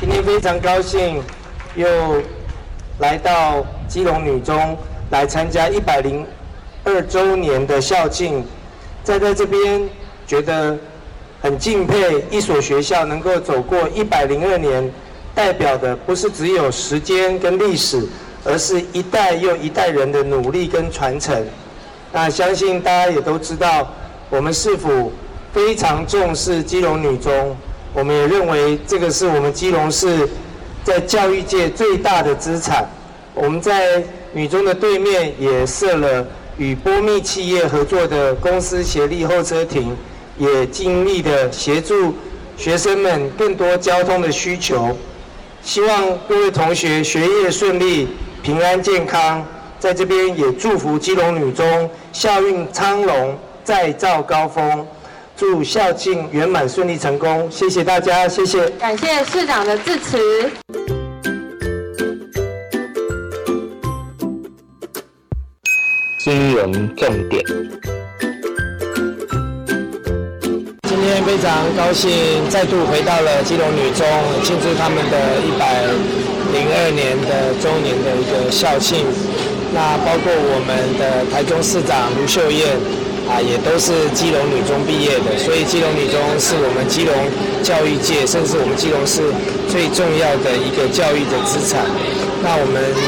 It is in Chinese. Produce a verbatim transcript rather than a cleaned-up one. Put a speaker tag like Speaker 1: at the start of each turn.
Speaker 1: 天非常高兴又来到基隆女中来参加一百零二周年的校庆，在在这边觉得很敬佩一所学校能够走过一百零二年，代表的不是只有时间跟历史，而是一代又一代人的努力跟传承。那相信大家也都知道，我们市府非常重视基隆女中，我们也认为这个是我们基隆市在教育界最大的资产。我们在女中的对面也设了与波密企业合作的公司协力候车亭，也尽力的协助学生们更多交通的需求。希望各位同学学业顺利、平安健康。在这边也祝福基隆女中校运昌隆，再造高峰。祝校庆圆满顺利成功，谢谢大家，谢谢。
Speaker 2: 感谢市长的致辞。
Speaker 3: 新闻重点。
Speaker 1: 今天非常高兴再度回到了基隆女中，庆祝他们的一百零二年的周年的一个校庆。那包括我们的台中市长卢秀燕啊，也都是基隆女中毕业的，所以基隆女中是我们基隆教育界，甚至我们基隆市最重要的一个教育的资产。那我们